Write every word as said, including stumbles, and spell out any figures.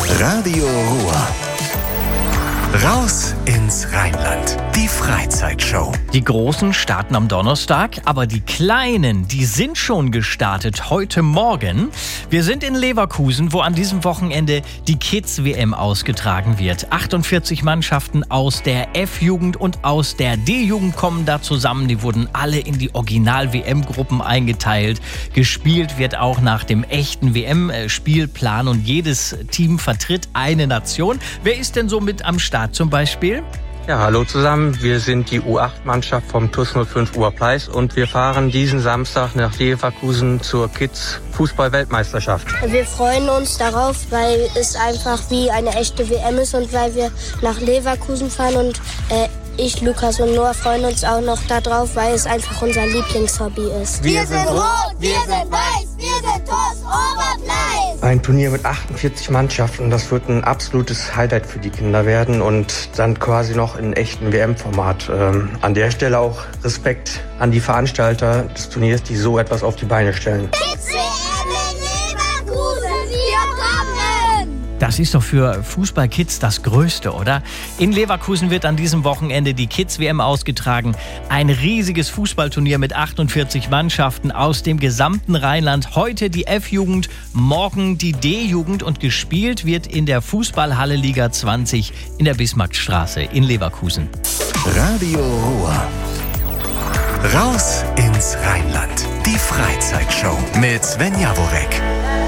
Radio Ruhr. Raus ins Rheinland. Die Freizeitshow. Die Großen starten am Donnerstag, aber die Kleinen, die sind schon gestartet heute Morgen. Wir sind in Leverkusen, wo an diesem Wochenende die Kids-W M ausgetragen wird. achtundvierzig Mannschaften aus der F-Jugend und aus der D-Jugend kommen da zusammen. Die wurden alle in die Original-W M-Gruppen eingeteilt. Gespielt wird auch nach dem echten W M-Spielplan und jedes Team vertritt eine Nation. Wer ist denn so mit am Start zum Beispiel? Ja, hallo zusammen. Wir sind die U acht Mannschaft vom TuS null fünf Urpreis und wir fahren diesen Samstag nach Leverkusen zur Kids-Fußball-Weltmeisterschaft. Wir freuen uns darauf, weil es einfach wie eine echte W M ist und weil wir nach Leverkusen fahren und äh, ich, Lukas und Noah freuen uns auch noch darauf, weil es einfach unser Lieblingshobby ist. Wir sind rot, wir sind weiß, wir sind TuS Oberpreis. Ein Turnier mit achtundvierzig Mannschaften, das wird ein absolutes Highlight für die Kinder werden und dann quasi noch in echten W M-Format. Ähm, an der Stelle auch Respekt an die Veranstalter des Turniers, die so etwas auf die Beine stellen. Kids-W M in Leverkusen, wir kommen! Das ist doch für Fußballkids das Größte, oder? In Leverkusen wird an diesem Wochenende die Kids-W M ausgetragen. Ein riesiges Fußballturnier mit achtundvierzig Mannschaften aus dem gesamten Rheinland. Heute die F-Jugend, morgen die D-Jugend und gespielt wird in der Fußballhalle Liga zwanzig in der Bismarckstraße in Leverkusen. Radio Ruhr. Raus ins Rheinland. Die Freizeitshow mit Sven Jaworek.